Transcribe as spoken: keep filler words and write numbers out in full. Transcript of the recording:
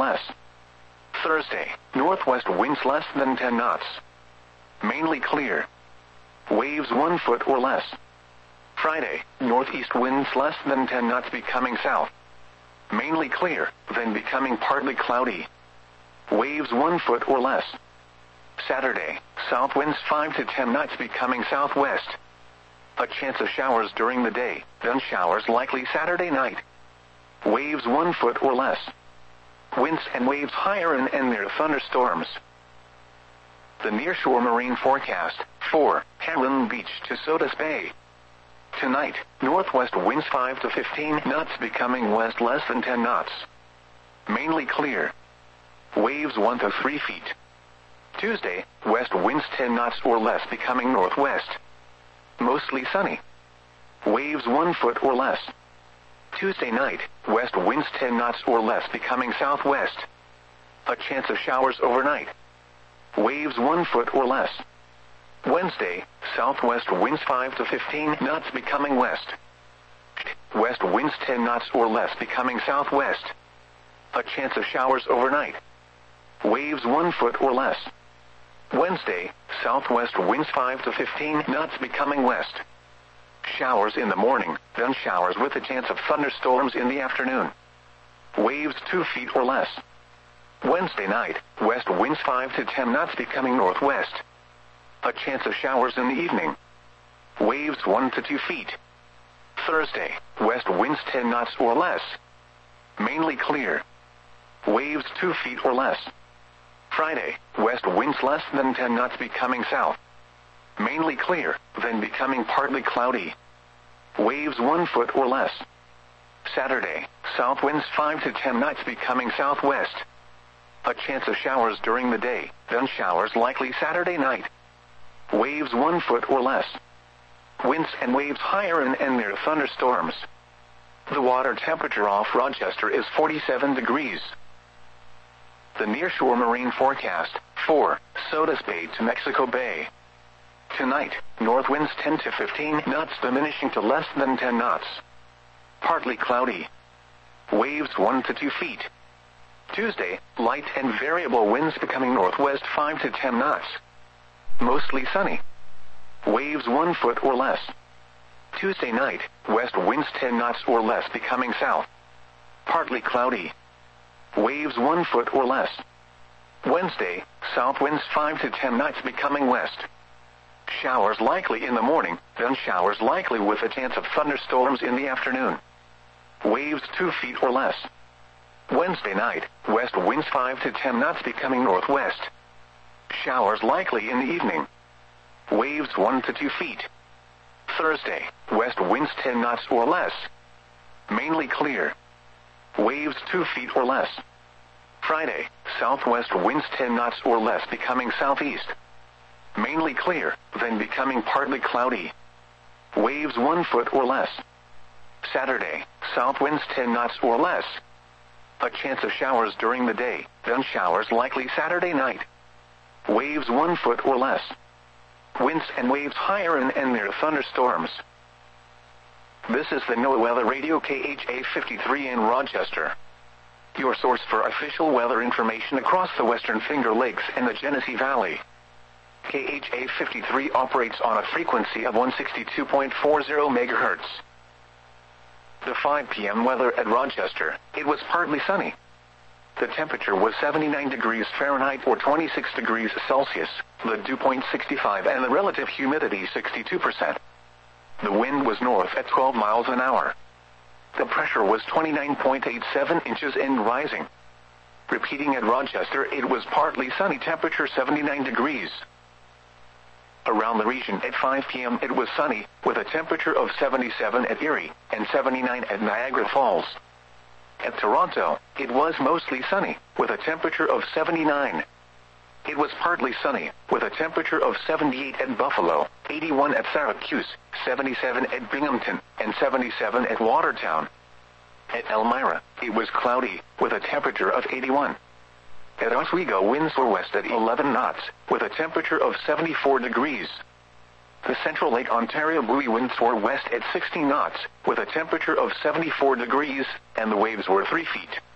less. Thursday, northwest winds less than ten knots. Mainly clear. Waves one foot or less. Friday, northeast winds less than ten knots becoming south. Mainly clear, then becoming partly cloudy. Waves one foot or less. Saturday, south winds five to ten knots becoming southwest. A chance of showers during the day, then showers likely Saturday night. Waves one foot or less. Winds and waves higher and, and near thunderstorms. The nearshore marine forecast, for Halland Beach to Sodus Bay. Tonight, northwest winds five to fifteen knots becoming west less than ten knots. Mainly clear. Waves one to three feet. Tuesday, west winds ten knots or less becoming northwest. Mostly sunny. Waves one foot or less. Tuesday night, west winds ten knots or less becoming southwest. A chance of showers overnight. Waves one foot or less. Wednesday, southwest winds five to fifteen knots becoming west. West winds ten knots or less becoming southwest. A chance of showers overnight. Waves one foot or less. Wednesday, southwest winds five to fifteen knots becoming west. Showers in the morning, then showers with a chance of thunderstorms in the afternoon. Waves two feet or less. Wednesday night, west winds five to ten knots becoming northwest. A chance of showers in the evening. Waves one to two feet. Thursday, west winds ten knots or less. Mainly clear. Waves two feet or less. Friday, west winds less than ten knots becoming south. Mainly clear, then becoming partly cloudy. Waves one foot or less. Saturday, south winds five to ten knots becoming southwest. A chance of showers during the day, then showers likely Saturday night. Waves one foot or less. Winds and waves higher and, and near thunderstorms. The water temperature off Rochester is forty-seven degrees. The nearshore marine forecast, for Sodus Bay to Mexico Bay. Tonight, north winds ten to fifteen knots diminishing to less than ten knots. Partly cloudy. Waves one to two feet. Tuesday, light and variable winds becoming northwest five to ten knots. Mostly sunny. Waves one foot or less. Tuesday night, west winds ten knots or less becoming south. Partly cloudy. Waves one foot or less. Wednesday, south winds five to ten knots becoming west. Showers likely in the morning, then showers likely with a chance of thunderstorms in the afternoon. Waves two feet or less. Wednesday night, west winds five to ten knots becoming northwest. Showers likely in the evening. Waves one to two feet. Thursday, west winds ten knots or less. Mainly clear. Waves two feet or less. Friday, southwest winds ten knots or less becoming southeast. Mainly clear, then becoming partly cloudy. Waves one foot or less. Saturday, south winds ten knots or less. A chance of showers during the day, then showers likely Saturday night. Waves one foot or less. Winds and waves higher and, and near thunderstorms. This is the NOAA Weather Radio K H A fifty-three in Rochester. Your source for official weather information across the Western Finger Lakes and the Genesee Valley. K H A fifty-three operates on a frequency of one sixty-two point four zero megahertz. The five p m weather at Rochester, it was partly sunny. The temperature was seventy-nine degrees Fahrenheit or twenty-six degrees Celsius, the dew point sixty-five and the relative humidity sixty-two percent. The wind was north at twelve miles an hour. The pressure was twenty-nine point eight seven inches and rising. Repeating at Rochester, it was partly sunny, temperature seventy-nine degrees. Around the region at five p m it was sunny, with a temperature of seventy-seven at Erie and seventy-nine at Niagara Falls. At Toronto, it was mostly sunny, with a temperature of seventy-nine. It was partly sunny, with a temperature of seventy-eight at Buffalo, eighty-one at Syracuse, seventy-seven at Binghamton, and seventy-seven at Watertown. At Elmira, it was cloudy, with a temperature of eighty-one. At Oswego, winds were west at eleven knots, with a temperature of seventy-four degrees. The Central Lake Ontario buoy winds were west at sixty knots, with a temperature of seventy-four degrees, and the waves were three feet.